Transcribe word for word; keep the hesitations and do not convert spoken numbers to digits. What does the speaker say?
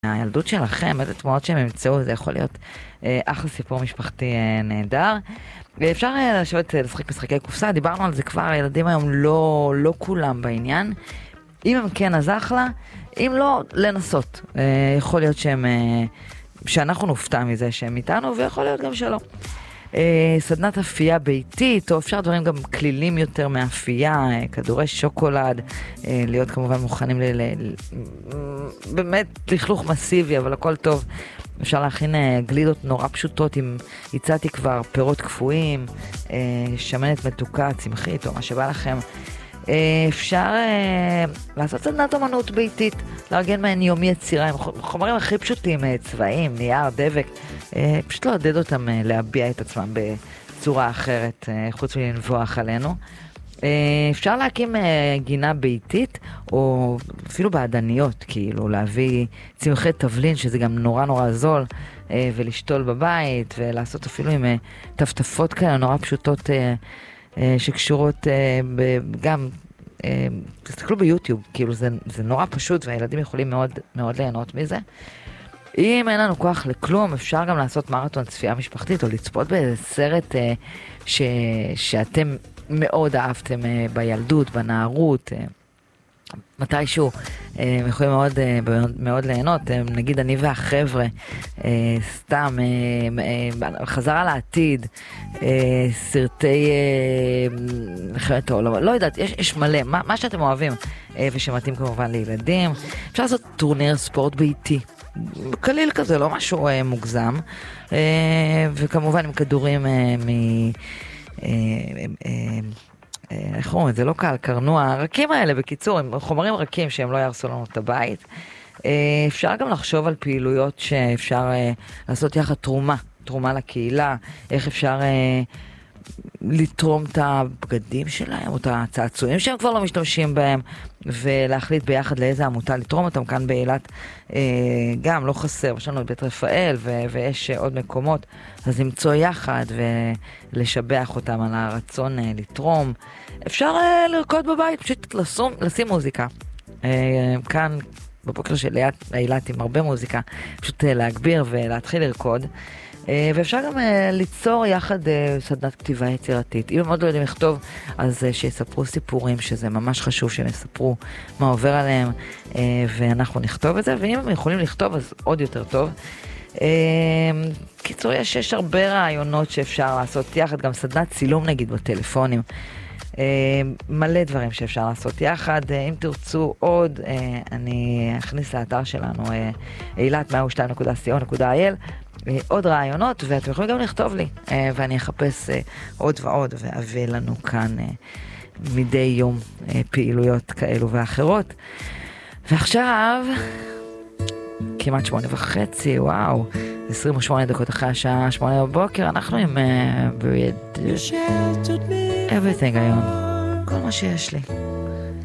הילדות שלכם, איזה תמונות שהם ימצאו, זה יכול להיות אה, אחלה סיפור משפחתי אה, נהדר. ואפשר אה, לשבת אה, לשחק משחקי קופסה, דיברנו על זה כבר, הילדים היום לא, לא כולם בעניין. אם הם כן, אז אחלה. אם לא, לנסות. אה, יכול להיות שהם, אה, שאנחנו נופתע מזה שהם איתנו, ויכול להיות גם שלא. אה, סדנת אפייה ביתית, או אפשר דברים גם כלילים יותר מאפייה, אה, כדורי שוקולד, אה, להיות כמובן מוכנים ל... ל, ל באמת לכלוך מסיבי, אבל הכל טוב. אפשר להכין אה, גלידות נורא פשוטות, אם הצעתי כבר פירות קפואים, אה, שמנת מתוקה, צמחית, או מה שבא לכם. אה, אפשר אה, לעשות סדנת אומנות ביתית, לארגן מהן יומי יצירה, עם חומרים הכי פשוטים, אה, צבעים, נייר, דבק, אה, פשוט לעודד אותם אה, להביע את עצמם בצורה אחרת, אה, חוץ מלנבוח עלינו. אה, אפשר להקים אה, גינה ביתית, או אפילו בעדניות, כאילו להביא צמחי תבלין, שזה גם נורא נורא זול, אה, ולשתול בבית, ולעשות אפילו עם אה, טפטפות כאלה נורא פשוטות, אה, שקשורות גם, תסתכלו ביוטיוב, כאילו זה, זה נורא פשוט והילדים יכולים מאוד, מאוד ליהנות מזה. אם אין לנו כוח לכלום, אפשר גם לעשות מרתון צפייה משפחתית או לצפות בסרט ש, שאתם מאוד אהבתם בילדות, בנערות, מתישהו הם יכולים מאוד, מאוד, מאוד ליהנות. נגיד אני והחבר'ה, סתם, חזרה לעתיד, סרטי מלחמת העולם, לא יודעת, יש, יש מלא, מה, מה שאתם אוהבים ושמתאים כמובן לילדים. אפשר לעשות טורניר ספורט ביתי, קליל כזה, לא משהו מוגזם, וכמובן עם כדורים מ... איך אומרים, זה לא קל, קרנוע, הרקים האלה בקיצור, הם חומרים רקים שהם לא ירסו לנו את הבית. אפשר גם לחשוב על פעילויות שאפשר לעשות יחד תרומה, תרומה לקהילה, איך אפשר לתרום את הבגדים שלהם, או את הצעצועים שהם כבר לא משתמשים בהם, ולהחליט ביחד לאיזה עמותה לתרום אותם. כאן באילת גם לא חסר, יש לנו את בית רפאל ו- ויש עוד מקומות, אז למצוא יחד ולשבח אותם על הרצון לתרום. אפשר לרקוד בבית, פשוט לשים, לשים מוזיקה. כאן בבוקר של אילת עם הרבה מוזיקה, פשוט להגביר ולהתחיל לרקוד. ואפשר גם ליצור יחד סדנת כתיבה יצירתית. אם הם עוד לא יודעים לכתוב, אז שיספרו סיפורים, שזה ממש חשוב שהם יספרו מה עובר עליהם, ואנחנו נכתוב את זה, ואם הם יכולים לכתוב, אז עוד יותר טוב. קיצור, יש, יש הרבה רעיונות שאפשר לעשות יחד, גם סדנת צילום נגיד בטלפונים. מלא דברים שאפשר לעשות יחד. אם תרצו עוד, אני אכניס לאתר שלנו אילת מאה ושתיים נקודה סי או נקודה איי אל עוד רעיונות, ואתם יכולים גם לכתוב לי, ואני אחפש עוד ועוד ואביא לנו כאן מדי יום פעילויות כאלו ואחרות. ועכשיו כמעט שמונה וחצי, וואו, עשרים ושמונה דקות אחרי השעה שמונה בבוקר, אנחנו עם Everything היום, כל מה שיש לי.